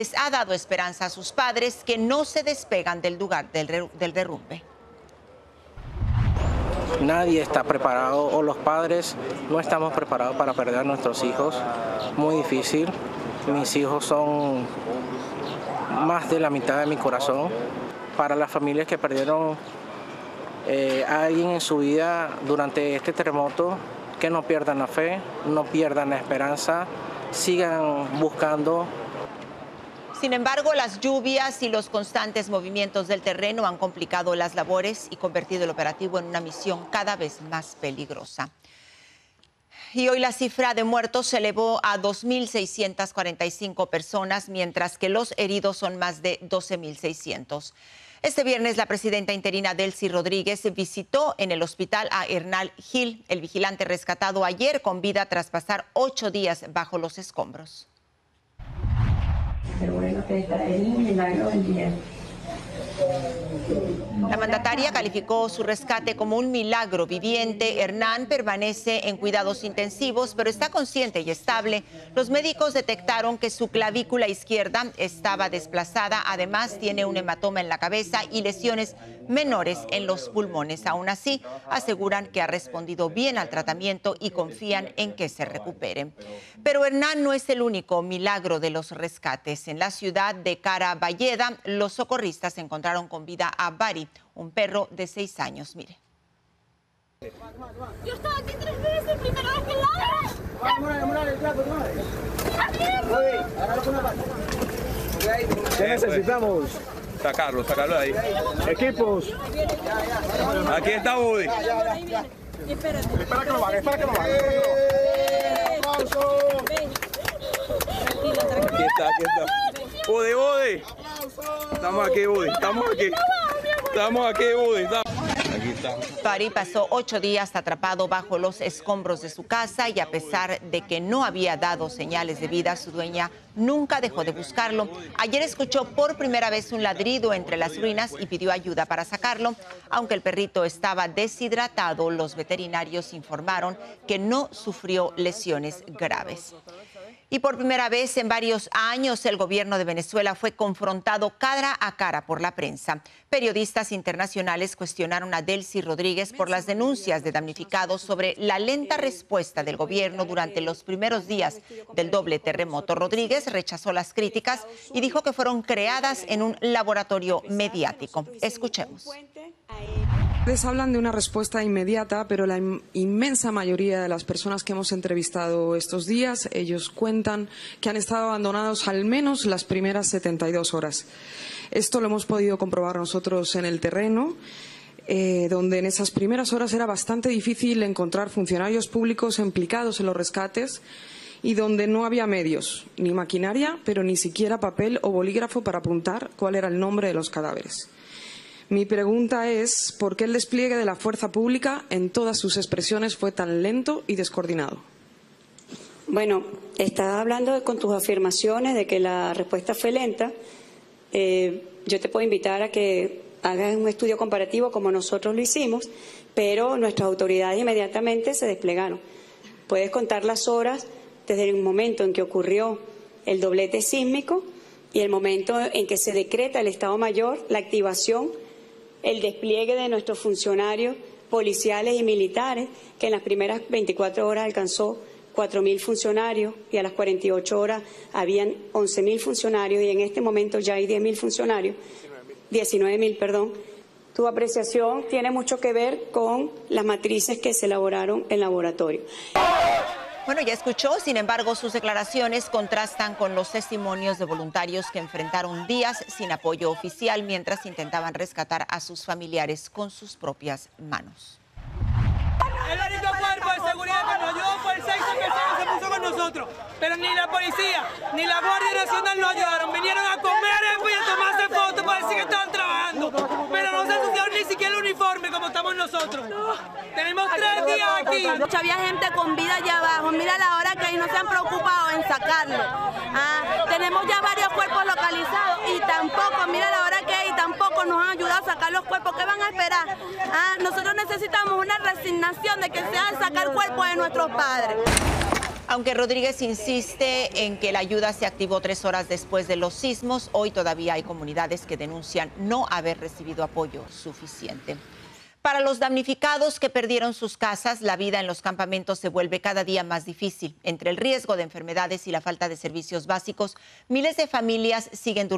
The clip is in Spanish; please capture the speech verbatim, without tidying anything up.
Les ha dado esperanza a sus padres que no se despegan del lugar del, del derrumbe. Nadie está preparado, o los padres no estamos preparados para perder a nuestros hijos. Muy difícil. Mis hijos son más de la mitad de mi corazón. Para las familias que perdieron eh, a alguien en su vida durante este terremoto, que no pierdan la fe, no pierdan la esperanza, sigan buscando. Sin embargo, las lluvias y los constantes movimientos del terreno han complicado las labores y convertido el operativo en una misión cada vez más peligrosa. Y hoy la cifra de muertos se elevó a dos mil seiscientas cuarenta y cinco personas, mientras que los heridos son más de doce mil seiscientos. Este viernes, la presidenta interina Delcy Rodríguez visitó en el hospital a Hernán Gil, el vigilante rescatado ayer con vida tras pasar ocho días bajo los escombros. Pero bueno, que está ahí, un milagro del día. La mandataria calificó su rescate como un milagro viviente. Hernán permanece en cuidados intensivos, pero está consciente y estable. Los médicos detectaron que su clavícula izquierda estaba desplazada. Además, tiene un hematoma en la cabeza y lesiones menores en los pulmones. Aún así, aseguran que ha respondido bien al tratamiento y confían en que se recupere. Pero Hernán no es el único milagro de los rescates. En la ciudad de Caraballeda, los socorristas encontraron con vida a Bari, un perro de seis años. Mire. Yo estaba aquí tres veces, primera vez que la ¿Qué necesitamos? Sacarlo, sacarlo de ahí. Equipos. Aquí está Woody. Espérate. Espera que no vaya, espera que no vaya. Aquí está, aquí está. Woody, Woody. Estamos aquí, Woody. Estamos aquí. Estamos aquí, Woody. Aquí está. Bari pasó ocho días atrapado bajo los escombros de su casa y a pesar de que no había dado señales de vida, su dueña nunca dejó de buscarlo. Ayer escuchó por primera vez un ladrido entre las ruinas y pidió ayuda para sacarlo. Aunque el perrito estaba deshidratado, los veterinarios informaron que no sufrió lesiones graves. Y por primera vez en varios años, el gobierno de Venezuela fue confrontado cara a cara por la prensa. Periodistas internacionales cuestionaron a Delcy Rodríguez por las denuncias de damnificados sobre la lenta respuesta del gobierno durante los primeros días del doble terremoto. Rodríguez rechazó las críticas y dijo que fueron creadas en un laboratorio mediático. Escuchemos. Ustedes hablan de una respuesta inmediata, pero la inmensa mayoría de las personas que hemos entrevistado estos días, ellos cuentan que han estado abandonados al menos las primeras setenta y dos horas. Esto lo hemos podido comprobar nosotros en el terreno, eh, donde en esas primeras horas era bastante difícil encontrar funcionarios públicos implicados en los rescates y donde no había medios, ni maquinaria, pero ni siquiera papel o bolígrafo para apuntar cuál era el nombre de los cadáveres. Mi pregunta es, ¿por qué el despliegue de la fuerza pública en todas sus expresiones fue tan lento y descoordinado? Bueno, estás hablando con tus afirmaciones de que la respuesta fue lenta. Eh, yo te puedo invitar a que hagas un estudio comparativo como nosotros lo hicimos, pero nuestras autoridades inmediatamente se desplegaron. Puedes contar las horas desde el momento en que ocurrió el doblete sísmico y el momento en que se decreta el Estado Mayor, la activación, el despliegue de nuestros funcionarios policiales y militares, que en las primeras veinticuatro horas alcanzó cuatro mil funcionarios y a las cuarenta y ocho horas habían once mil funcionarios y en este momento ya hay diez mil funcionarios, diecinueve mil, perdón. Tu apreciación tiene mucho que ver con las matrices que se elaboraron en laboratorio. Bueno, ya escuchó, sin embargo, sus declaraciones contrastan con los testimonios de voluntarios que enfrentaron días sin apoyo oficial mientras intentaban rescatar a sus familiares con sus propias manos. El único cuerpo de seguridad que nos ayudó fue el sexto que se puso con nosotros, pero ni la policía ni la Guardia Nacional nos ayudaron. Vinieron a comer y a tomarse fotos para decir que estaban trabajando, pero no se asociaron ni siquiera el uniforme como estamos nosotros. Tenemos tres días aquí. Había gente con vida allá abajo. Mira la hora que hay, no se han preocupado en sacarlo. Ah, tenemos ya varios cuerpos localizados y tampoco, mira la hora que hay, tampoco nos han ayudado a sacar los cuerpos. ¿Qué van a esperar? Ah, nosotros necesitamos una resignación de que se hagan sacar cuerpos de nuestros padres. Aunque Rodríguez insiste en que la ayuda se activó tres horas después de los sismos, hoy todavía hay comunidades que denuncian no haber recibido apoyo suficiente. Para los damnificados que perdieron sus casas, la vida en los campamentos se vuelve cada día más difícil. Entre el riesgo de enfermedades y la falta de servicios básicos, miles de familias siguen durmiendo